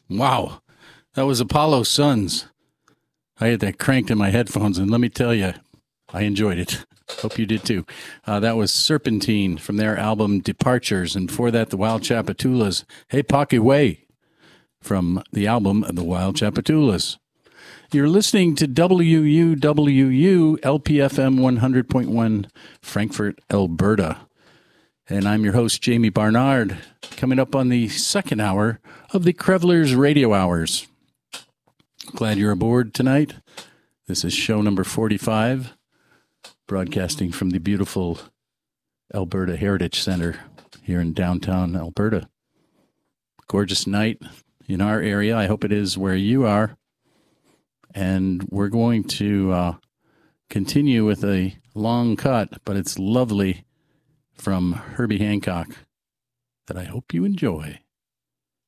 Wow. That was Apollo Suns. I had that cranked in my headphones, and let me tell you, I enjoyed it. Hope you did too. That was Serpentine from their album Departures, and before that, the Wild Chapatulas. Hey, Pocky Way from the album The Wild Chapatulas. You're listening to WUWU LPFM 100.1 Frankfurt, Alberta. And I'm your host, Jamie Barnard, coming up on the second hour of the Krevlers Radio Hours. Glad you're aboard tonight. This is show number 45, broadcasting from the beautiful Alberta Heritage Center here in downtown Alberta. Gorgeous night in our area. I hope it is where you are. And we're going to continue with a long cut, but it's lovely, from Herbie Hancock that I hope you enjoy.